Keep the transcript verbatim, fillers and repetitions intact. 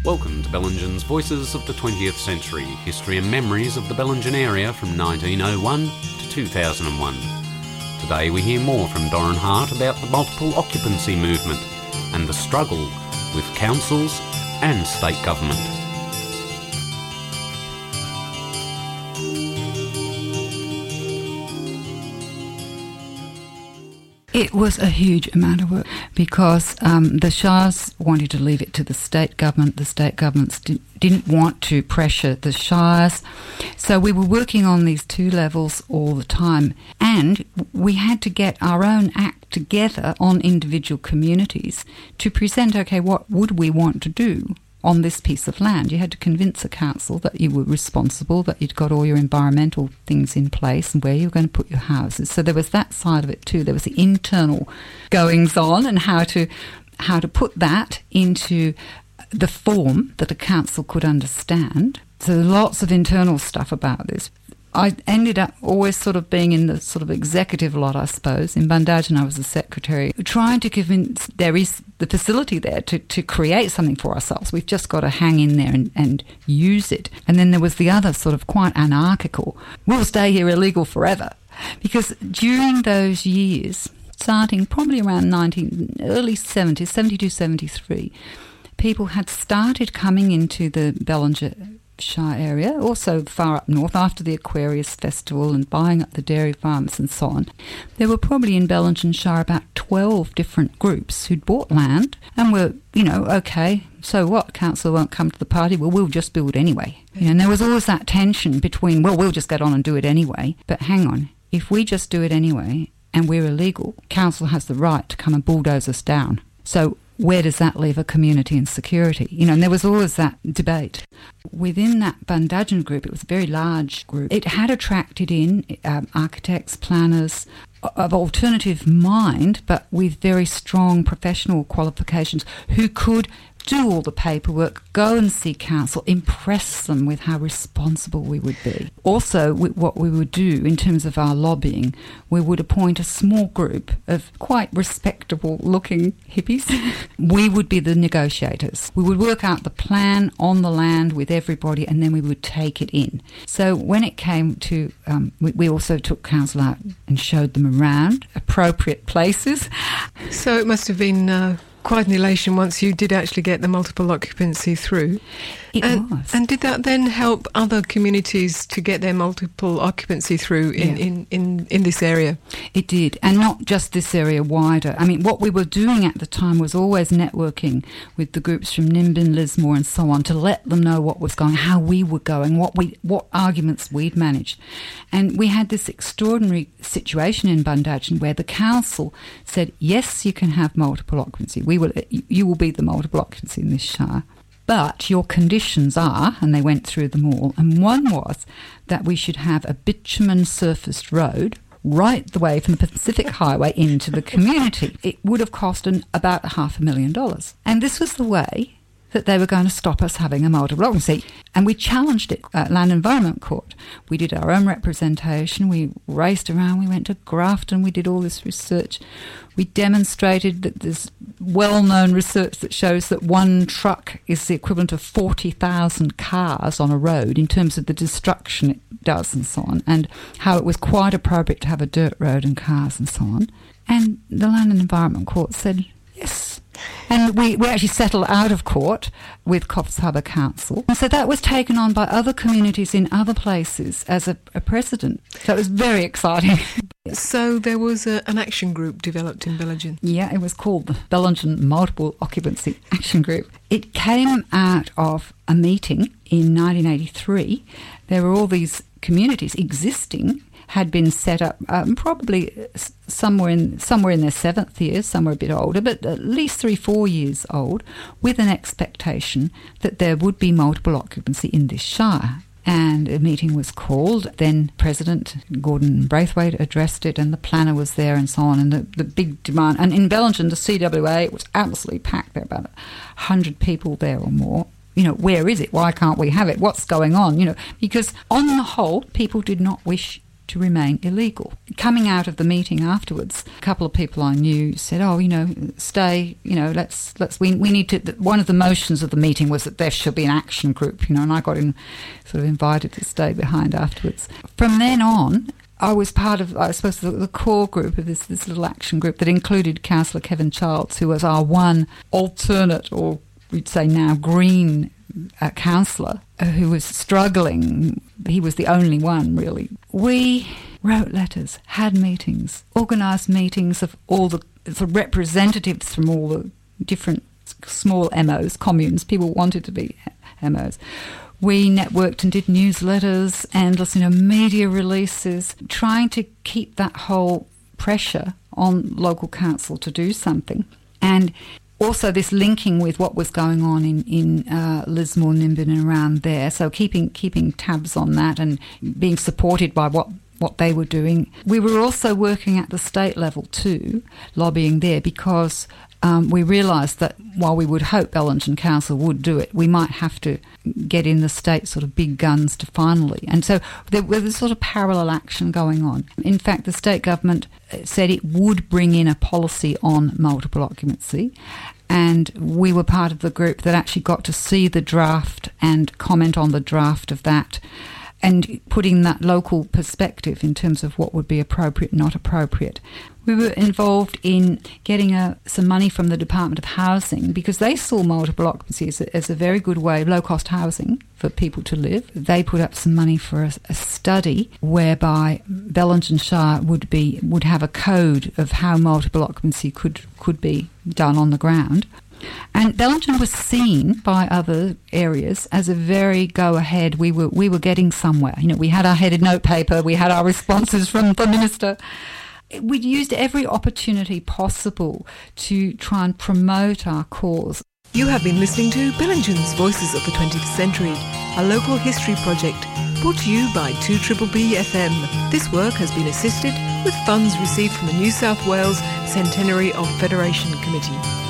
Welcome to Bellingen's Voices of the twentieth Century, history and memories of the Bellingen area from nineteen oh one to two thousand one. Today we hear more from Doran Hart about the multiple occupancy movement and the struggle with councils and state government. It was a huge amount of work because um, the Shires wanted to leave it to the state government. The state governments di- didn't want to pressure the Shires. So we were working on these two levels all the time. And we had to get our own act together on individual communities to present, okay, what would we want to do on this piece of land? You had to convince a council that you were responsible, that you'd got all your environmental things in place and where you were going to put your houses. So there was that side of it too. There was the internal goings on and how to how to put that into the form that a council could understand. So lots of internal stuff about this. I ended up always sort of being in the sort of executive lot, I suppose. In Bundagen, I was the secretary, trying to convince there is the facility there to, to create something for ourselves. We've just got to hang in there and, and use it. And then there was the other sort of quite anarchical, we'll stay here illegal forever. Because during those years, starting probably around nineteen, early seventies, seventy-two, seventy-three, people had started coming into the Bellingen Shire area, also far up north after the Aquarius Festival and buying up the dairy farms and so on. There were probably in Bellingen Shire about twelve different groups who'd bought land and were, you know, okay, so what, council won't come to the party, well, we'll just build anyway. You know, and there was always that tension between, well, we'll just get on and do it anyway, but hang on, if we just do it anyway and we're illegal, council has the right to come and bulldoze us down. So where does that leave a community in security? You know, and there was always that debate. Within that Bundagen group, it was a very large group. It had attracted in um, architects, planners of alternative mind, but with very strong professional qualifications who could do all the paperwork, go and see council, impress them with how responsible we would be. Also, what we would do in terms of our lobbying, we would appoint a small group of quite respectable-looking hippies. We would be the negotiators. We would work out the plan on the land with everybody, and then we would take it in. So when it came to, um, we, we also took council out and showed them around appropriate places. So it must have been Uh quite an elation once you did actually get the multiple occupancy through. It and, was. And did that then help other communities to get their multiple occupancy through in, Yeah. in, in, in this area? It did, and not just this area, wider. I mean, what we were doing at the time was always networking with the groups from Nimbin, Lismore and so on to let them know what was going, how we were going, what we, what arguments we'd managed. And we had this extraordinary situation in Bundagen where the council said, yes, you can have multiple occupancy. We will, you will be the multiple occupancy in this shire. But your conditions are, and they went through them all, and one was that we should have a bitumen surfaced road right the way from the Pacific Highway into the community. It would have cost an, about half a million dollars. And this was the way that they were going to stop us having a multiple occupancy. And we challenged it at Land Environment Court. We did our own representation. We raced around. We went to Grafton. We did all this research. We demonstrated that there's well-known research that shows that one truck is the equivalent of forty thousand cars on a road in terms of the destruction it does and so on, and how it was quite appropriate to have a dirt road and cars and so on. And the Land and Environment Court said, yes. And we, we actually settled out of court with Coffs Harbour Council. And so that was taken on by other communities in other places as a, a precedent. So it was very exciting. So there was a, an action group developed in Bellingen. Yeah, it was called the Bellingen Multiple Occupancy Action Group. It came out of a meeting in nineteen eighty-three. There were all these communities existing, had been set up um, probably somewhere in somewhere in their seventh years, somewhere a bit older, but at least three, four years old, with an expectation that there would be multiple occupancy in this shire. And a meeting was called. Then President Gordon Braithwaite addressed it, and the planner was there and so on, and the, the big demand. And in Bellingen, the C W A, it was absolutely packed. There were about one hundred people there or more. You know, where is it? Why can't we have it? What's going on? You know, because on the whole, people did not wish to remain illegal. Coming out of the meeting afterwards, a couple of people I knew said, oh, you know, stay, you know, let's, let's, we, we need to, one of the motions of the meeting was that there should be an action group, you know, and I got in, sort of invited to stay behind afterwards. From then on, I was part of, I suppose, the, the core group of this, this little action group that included Councillor Kevin Childs, who was our one alternate, or we'd say now green uh, councillor, uh, who was struggling. He was the only one, really. We wrote letters, had meetings, organised meetings of all the, the representatives from all the different small M Os, communes. People wanted to be M Os. We networked and did newsletters, endless, you know, media releases, trying to keep that whole pressure on local council to do something. And also this linking with what was going on in, in uh, Lismore, Nimbin and around there. So keeping keeping tabs on that and being supported by what, what they were doing. We were also working at the state level too, lobbying there, because Um, we realised that while we would hope Bellingen Council would do it, we might have to get in the state sort of big guns to finally. And so there was a sort of parallel action going on. In fact, the state government said it would bring in a policy on multiple occupancy, and we were part of the group that actually got to see the draft and comment on the draft of that, and putting that local perspective in terms of what would be appropriate and not appropriate. We were involved in getting a, some money from the Department of Housing, because they saw multiple occupancy as a, as a very good way, low-cost housing for people to live. They put up some money for a, a study whereby Bellingen Shire would be would have a code of how multiple occupancy could, could be done on the ground. And Bellingen was seen by other areas as a very go-ahead. We were we were getting somewhere. You know, we had our headed notepaper, we had our responses from the minister. We'd used every opportunity possible to try and promote our cause. You have been listening to Bellingen's Voices of the twentieth Century, a local history project brought to you by two B B B F M. This work has been assisted with funds received from the New South Wales Centenary of Federation Committee.